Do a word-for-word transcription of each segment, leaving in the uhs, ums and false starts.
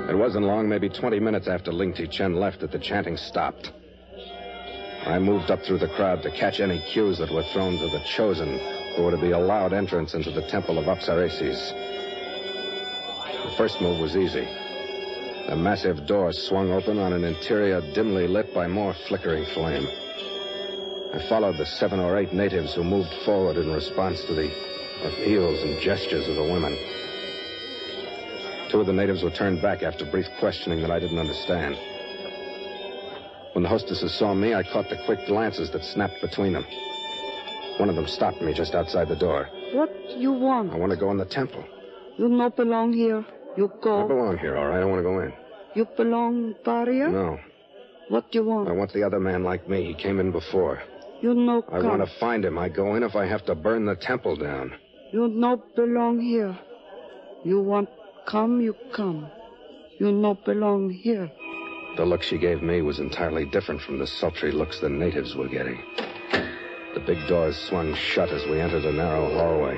It wasn't long, maybe twenty minutes after Ling Ti Chen left, that the chanting stopped. I moved up through the crowd to catch any cues that were thrown to the chosen who were to be allowed entrance into the temple of Apsaresis. The first move was easy. A massive door swung open on an interior dimly lit by more flickering flame. I followed the seven or eight natives who moved forward in response to the appeals and gestures of the women. Two of the natives were turned back after brief questioning that I didn't understand. When the hostesses saw me, I caught the quick glances that snapped between them. One of them stopped me just outside the door. What you want? I want to go in the temple. You not belong here. You go. I belong here, all right. I don't want to go in. You belong barrier? No. What do you want? I want the other man like me. He came in before. You no I come. want to find him. I go in if I have to burn the temple down. You not belong here. You want come, you come. You not belong here. The look she gave me was entirely different from the sultry looks the natives were getting. The big doors swung shut as we entered a narrow hallway.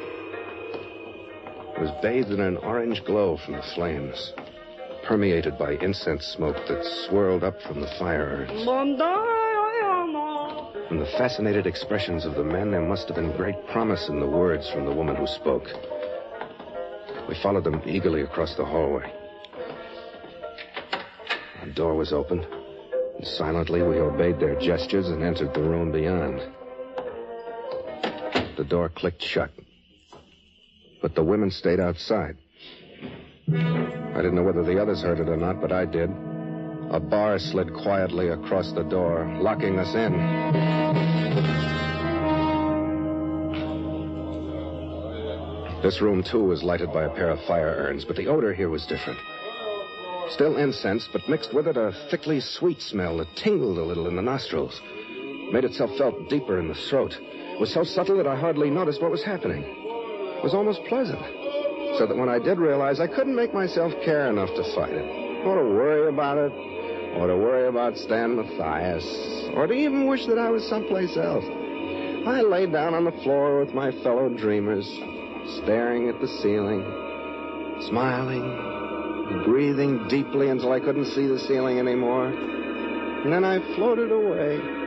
It was bathed in an orange glow from the flames, permeated by incense smoke that swirled up from the fire urns. From the fascinated expressions of the men, there must have been great promise in the words from the woman who spoke. We followed them eagerly across the hallway. The door was opened, and silently we obeyed their gestures and entered the room beyond. The door clicked shut, but the women stayed outside. I didn't know whether the others heard it or not, but I did. A bar slid quietly across the door, locking us in. This room, too, was lighted by a pair of fire urns, but the odor here was different. Still incense, but mixed with it a thickly sweet smell that tingled a little in the nostrils, made itself felt deeper in the throat. It was so subtle that I hardly noticed what was happening. It was almost pleasant, so that when I did realize, I couldn't make myself care enough to fight it, or to worry about it, or to worry about Stan Mathias, or to even wish that I was someplace else. I lay down on the floor with my fellow dreamers, staring at the ceiling, smiling, breathing deeply until I couldn't see the ceiling anymore. And then I floated away.